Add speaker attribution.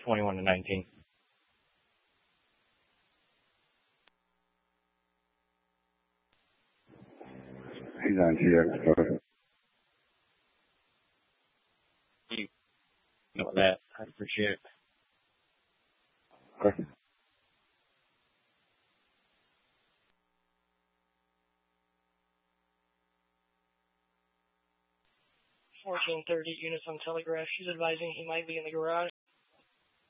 Speaker 1: 21-19.
Speaker 2: He's on TX.
Speaker 1: You know that. I appreciate it.
Speaker 2: Okay.
Speaker 3: 1430 units on Telegraph. She's advising he might be in the garage.